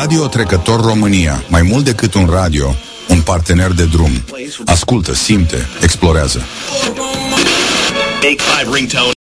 Radio Trecător România. Mai mult decât un radio, un partener de drum. Ascultă, simte, explorează.